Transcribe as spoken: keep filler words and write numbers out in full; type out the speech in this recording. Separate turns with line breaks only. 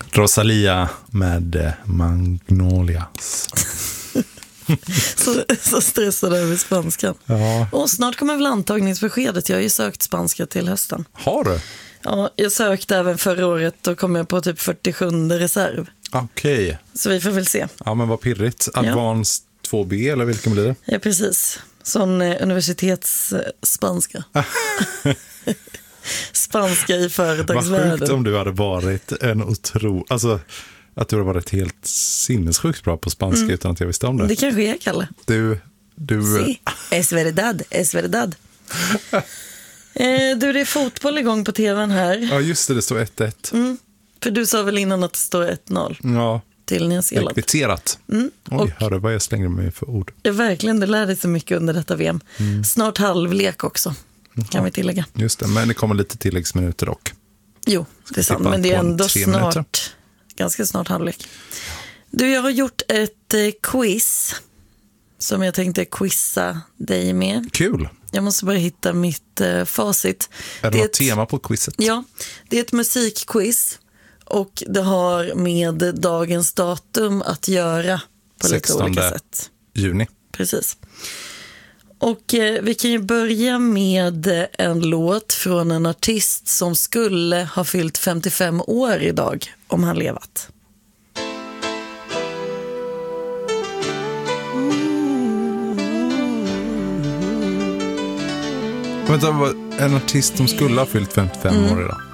Rosalia med Magnolias.
så, så stressad över spanskan.
Ja.
Och snart kommer väl antagningsbeskedet. Jag har ju sökt spanska till hösten.
Har du?
Ja, jag sökte även förra året och kom jag på typ fyrtiosjunde reserv.
Okej. Okay.
Så vi får väl se.
Ja, men vad pirrigt. Advanced ja. två B eller vilken blir det?
Ja, precis. Sån eh, universitetsspanska. Spanska i företagsvärlden.
Vad sjukt om du hade varit en otro... Alltså, att du hade varit helt sinnessjukt bra på spanska mm. utan att jag visste om det.
Det kanske är, Kalle.
Du... du...
Sí, es verdad, es verdad. eh, du, det är fotboll igång på tvn här.
Ja, just det, det står ett ett.
Mm. För du sa väl innan att det står ett noll?
Ja.
Till Nya Zeeland.
Kvitterat.
Mm.
Oj, hörru vad jag slänger mig för ord.
Ja, verkligen, det lärde sig mycket under detta V M. Mm. Snart halvlek också, kan ja. vi tillägga.
Just det, men det kommer lite tilläggsminuter dock.
Jo, det är sant, men det är ändå snart, minuter. ganska snart halvlek. Du, jag har gjort ett eh, quiz som jag tänkte quizza dig med.
Kul.
Jag måste bara hitta mitt eh, facit.
Är det, det något ett, tema på quizet?
Ja, det är ett musikquiz. Och det har med dagens datum att göra på lite olika sätt.
Juni.
Precis. Och eh, vi kan ju börja med en låt från en artist som skulle ha fyllt femtiofem år idag om han levat.
Vänta, en artist som skulle ha fyllt femtiofem mm. år idag?